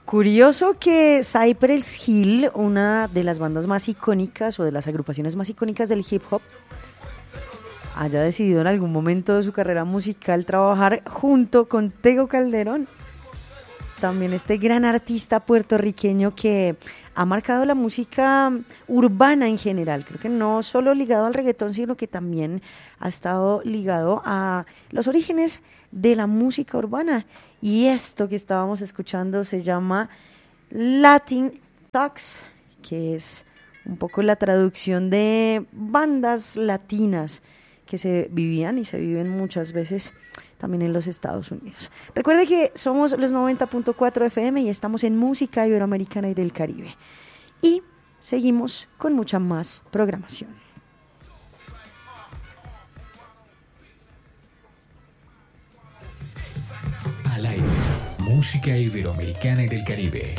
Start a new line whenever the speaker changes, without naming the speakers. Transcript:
Curioso que Cypress Hill, una de las bandas más icónicas o de las agrupaciones más icónicas del hip hop, haya decidido en algún momento de su carrera musical trabajar junto con Tego Calderón, también este gran artista puertorriqueño que ha marcado la música urbana en general. Creo que no solo ligado al reggaetón, sino que también ha estado ligado a los orígenes de la música urbana. Y esto que estábamos escuchando se llama Latin Talks, que es un poco la traducción de bandas latinas que se vivían y se viven muchas veces también en los Estados Unidos. Recuerde que somos los 90.4 FM y estamos en Música Iberoamericana y del Caribe. Y seguimos con mucha más programación.
Al aire, Música Iberoamericana y del Caribe.